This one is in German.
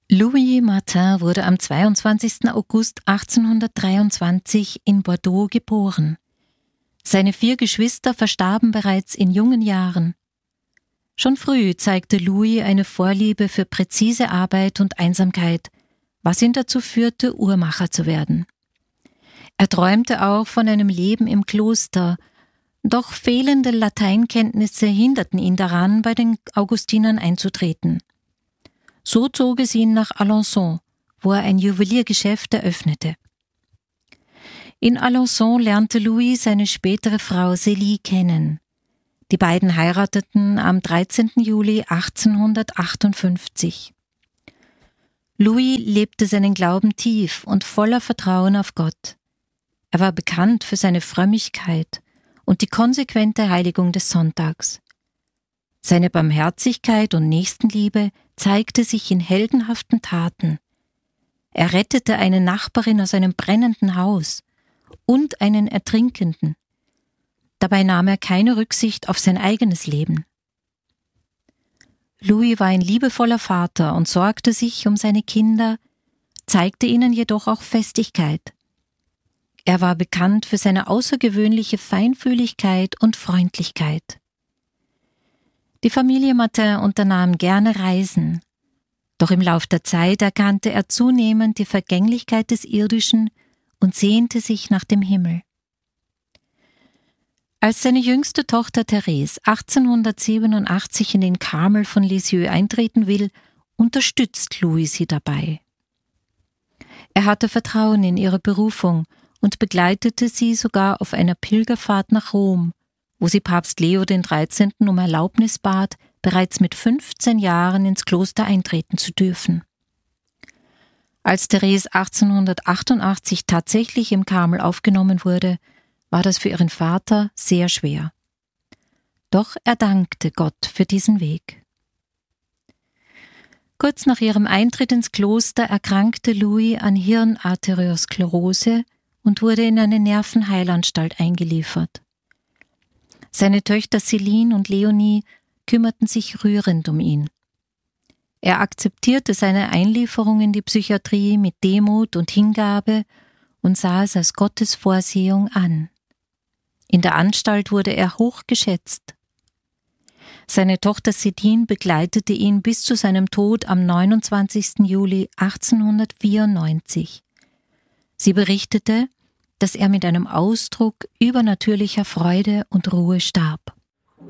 Louis Martin wurde am 22. August 1823 in Bordeaux geboren. Seine 4 Geschwister verstarben bereits in jungen Jahren. Schon früh zeigte Louis eine Vorliebe für präzise Arbeit und Einsamkeit, was ihn dazu führte, Uhrmacher zu werden. Er träumte auch von einem Leben im Kloster, doch fehlende Lateinkenntnisse hinderten ihn daran, bei den Augustinern einzutreten. So zog es ihn nach Alençon, wo er ein Juweliergeschäft eröffnete. In Alençon lernte Louis seine spätere Frau Célie kennen. Die beiden heirateten am 13. Juli 1858. Louis lebte seinen Glauben tief und voller Vertrauen auf Gott. Er war bekannt für seine Frömmigkeit und die konsequente Heiligung des Sonntags. Seine Barmherzigkeit und Nächstenliebe zeigte sich in heldenhaften Taten. Er rettete eine Nachbarin aus einem brennenden Haus und einen Ertrinkenden. Dabei nahm er keine Rücksicht auf sein eigenes Leben. Louis war ein liebevoller Vater und sorgte sich um seine Kinder, zeigte ihnen jedoch auch Festigkeit. Er war bekannt für seine außergewöhnliche Feinfühligkeit und Freundlichkeit. Die Familie Martin unternahm gerne Reisen, doch im Lauf der Zeit erkannte er zunehmend die Vergänglichkeit des Irdischen und sehnte sich nach dem Himmel. Als seine jüngste Tochter Therese 1887 in den Karmel von Lisieux eintreten will, unterstützt Louis sie dabei. Er hatte Vertrauen in ihre Berufung und begleitete sie sogar auf einer Pilgerfahrt nach Rom, wo sie Papst Leo XIII. Um Erlaubnis bat, bereits mit 15 Jahren ins Kloster eintreten zu dürfen. Als Therese 1888 tatsächlich im Karmel aufgenommen wurde, war das für ihren Vater sehr schwer. Doch er dankte Gott für diesen Weg. Kurz nach ihrem Eintritt ins Kloster erkrankte Louis an Hirnarteriosklerose und wurde in eine Nervenheilanstalt eingeliefert. Seine Töchter Céline und Leonie kümmerten sich rührend um ihn. Er akzeptierte seine Einlieferung in die Psychiatrie mit Demut und Hingabe und sah es als Gottes Vorsehung an. In der Anstalt wurde er hoch geschätzt. Seine Tochter Céline begleitete ihn bis zu seinem Tod am 29. Juli 1894. Sie berichtete, dass er mit einem Ausdruck übernatürlicher Freude und Ruhe starb.